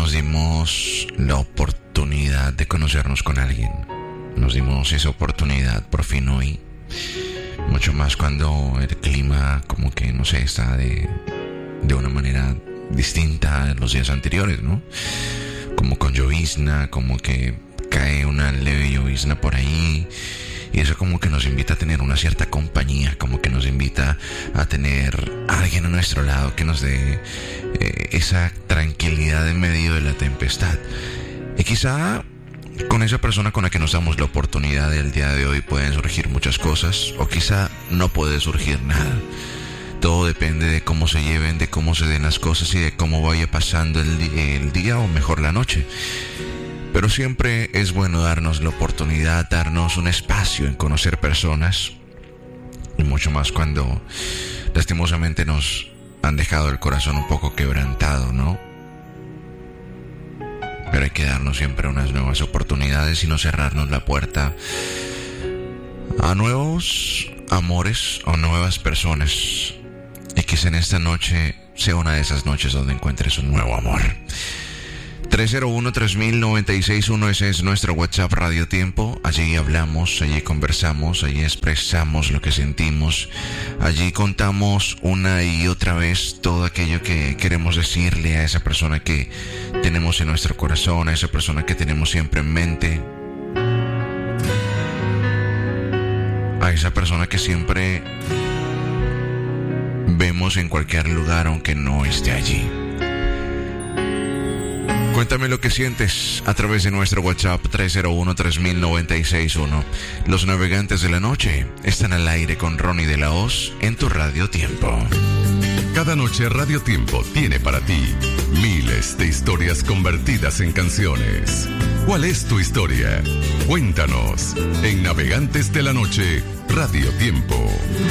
nos dimos la oportunidad de conocernos con alguien. Nos dimos esa oportunidad por fin hoy. Mucho más cuando el clima como que, no sé, está de una manera distinta a los días anteriores, ¿no? Como con llovizna, como que cae una leve llovizna por ahí. Y eso como que nos invita a tener una cierta compañía, como que nos invita a tener a alguien a nuestro lado que nos dé esa tranquilidad en medio de la tempestad. Y quizá con esa persona con la que nos damos la oportunidad del día de hoy pueden surgir muchas cosas, o quizá no puede surgir nada. Todo depende de cómo se lleven, de cómo se den las cosas y de cómo vaya pasando el día o mejor la noche. Pero siempre es bueno darnos la oportunidad, darnos un espacio en conocer personas, y mucho más cuando lastimosamente nos han dejado el corazón un poco quebrantado, ¿no? Pero hay que darnos siempre unas nuevas oportunidades y no cerrarnos la puerta a nuevos amores o nuevas personas. Y quizá en esta noche sea una de esas noches donde encuentres un nuevo amor. 301-3000-961, ese es nuestro WhatsApp Radio Tiempo. Allí hablamos, allí conversamos, allí expresamos lo que sentimos. Allí contamos una y otra vez todo aquello que queremos decirle a esa persona que tenemos en nuestro corazón, a esa persona que tenemos siempre en mente, a esa persona que siempre vemos en cualquier lugar aunque no esté allí. Cuéntame lo que sientes a través de nuestro WhatsApp 301-3000-961. Los navegantes de la noche están al aire con Ronnie de la Hoz en tu Radio Tiempo. Cada noche Radio Tiempo tiene para ti miles de historias convertidas en canciones. ¿Cuál es tu historia? Cuéntanos en Navegantes de la Noche Radio Tiempo.